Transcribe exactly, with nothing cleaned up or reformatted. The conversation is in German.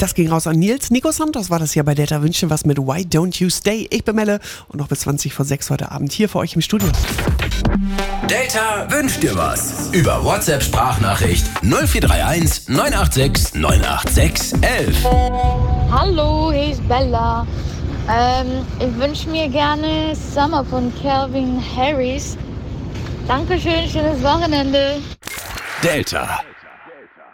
Das ging raus an Nils. Nico Santos war das hier bei Delta Wünsche was mit Why Don't You Stay? Ich bin Melle und noch bis zwanzig vor sechs heute Abend hier für euch im Studio. Delta wünscht dir was. Über WhatsApp-Sprachnachricht null vier drei eins neun acht sechs neun acht sechs elf. Hallo, hier ist Bella. Ähm, ich wünsche mir gerne Summer von Calvin Harris. Dankeschön, schönes Wochenende. Delta.